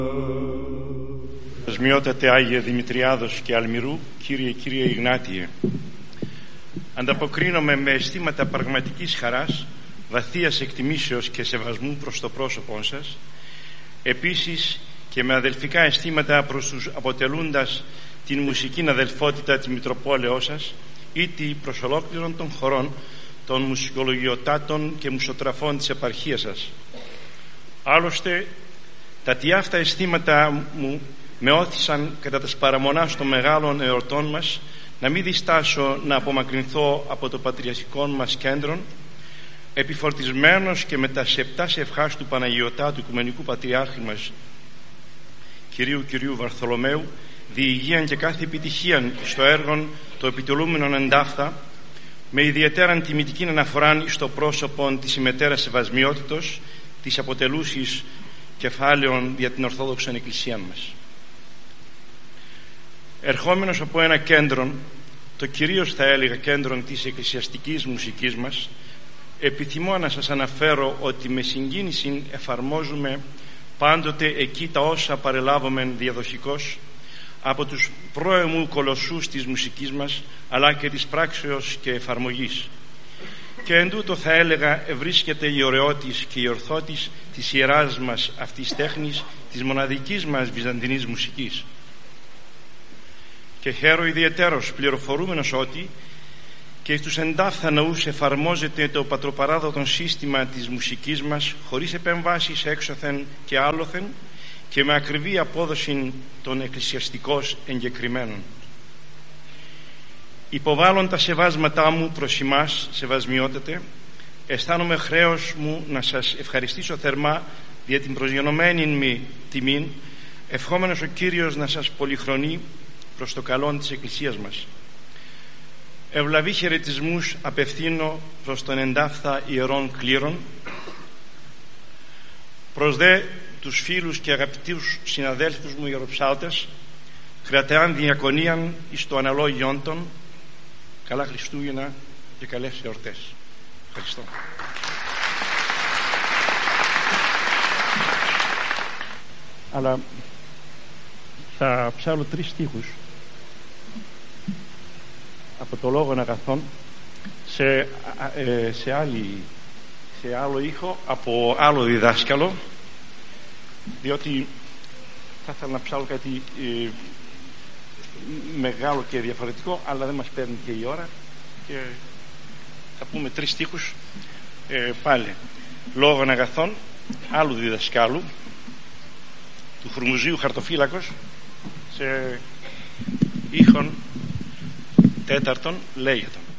Σμιότατε Άγιε Δημητριάδος και Αλμυρού, Κύριε Ιγνάτιε, ανταποκρίνομαι με αισθήματα πραγματικής χαράς, βαθίας εκτιμήσεως και σεβασμού προς το πρόσωπό σας, επίσης και με αδελφικά αισθήματα προς τους αποτελούντας την μουσική αδελφότητα της Μητροπόλεως σας, ήτι προς ολόκληρον των χωρών των μουσικολογιοτάτων και μουσοτραφών της επαρχίας σας. Άλλωστε, τα τι αυτά αισθήματα μου με όθησαν κατά τας παραμονάς των μεγάλων εορτών μας να μην διστάσω να απομακρυνθώ από το πατριαρχικό μας κέντρο, επιφορτισμένος και με τα σεπτάς ευχάς του Παναγιωτάτου Οικουμενικού Πατριάρχη μας Κυρίου Βαρθολομαίου, διηγείαν και κάθε επιτυχίαν στο έργο το επιτελούμενον εντάφθα, με ιδιαίτερα τιμητική αναφορά στο πρόσωπο της ημετέρας σεβασμιότητος, της αποτελούσης κεφάλαιων για την Ορθόδοξη Εκκλησία μας. Ερχόμενος από ένα κέντρο, το κυρίως θα έλεγα κέντρο της εκκλησιαστικής μουσικής μας, επιθυμώ να σας αναφέρω ότι με συγκίνηση εφαρμόζουμε πάντοτε εκεί τα όσα παρελάβουμε διαδοχικώς από τους πρώιμου κολοσσούς της μουσικής μας, αλλά και της πράξεως και εφαρμογής. Και εν τούτο θα έλεγα βρίσκεται η ωραιότης και η ορθότης της ιεράς μας αυτής τέχνης, της μοναδικής μας βυζαντινής μουσικής. Και χαίρω ιδιαιτέρως πληροφορούμενος ότι και στους εντάφθα ναούς εφαρμόζεται το πατροπαράδοτο σύστημα της μουσικής μας χωρίς επεμβάσεις έξωθεν και άλλοθεν και με ακριβή απόδοση των εκκλησιαστικών εγκεκριμένων. Υποβάλλον τα σεβάσματά μου προς εμάς, σεβασμιότατε, αισθάνομαι χρέος μου να σας ευχαριστήσω θερμά για την προσγειωμένη μου τιμήν, ευχόμενος ο Κύριος να σας πολυχρονεί προς το καλό της Εκκλησίας μας. Ευλαβή χαιρετισμούς απευθύνω προς τον εντάφθα ιερών κλήρων, προς δε τους φίλους και αγαπητούς συναδέλφους μου ιεροψάλτες, κρατεάν διακονίαν εις το αναλόγιον των. Καλά Χριστούγεννα και καλές εορτές. Ευχαριστώ. Αλλά θα ψάλω 3 στίχους από το Λόγον Αγαθών σε άλλο ήχο από άλλο διδάσκαλο, διότι θα ήθελα να ψάλω κάτι μεγάλο και διαφορετικό, αλλά δεν μας παίρνει και η ώρα και θα πούμε 3 στίχους πάλι Λόγων Αγαθών άλλου διδασκάλου του Χουρμουζίου Χαρτοφύλακος, σε ήχον 4 λέγεται.